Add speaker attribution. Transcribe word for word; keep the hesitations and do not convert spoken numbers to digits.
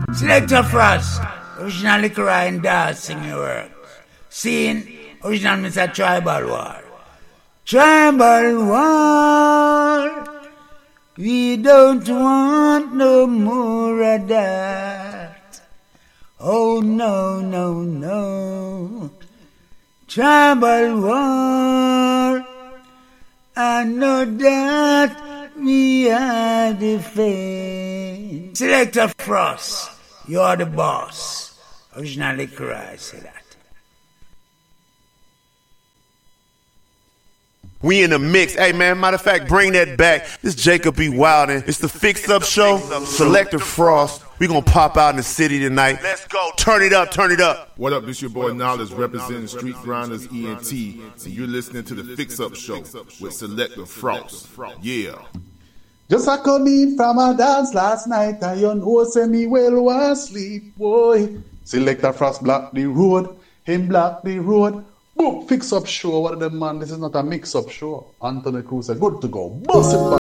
Speaker 1: Selector Frost, original Liquor and dancing your work. Scene, original Mister Tribal War. Tribal War, we don't want no more of that. Oh no, no, no. Tribal War, I know that we are the fame. Selector Frost, you're the boss. Original Liquor, I say that.
Speaker 2: We in the mix. Hey, man, matter of fact, bring that back. This Jacob B. Wildin'. It's the Fix Up Show. Selector Frost. We gonna pop out in the city tonight. Let's go. Turn it up, turn it up.
Speaker 3: What up, this your boy Knowledge representing Street Grinders E N T. And you're listening to the Fix Up Show with Selector Frost. Yeah.
Speaker 4: Just a come in from a dance last night, and you know say me well was sleep, boy. Selector Frost block the road, him block the road. Boom, Fix Up Show, what are them man? This is not a mix-up show. Anthony Cruz said, good to go. Boss it back.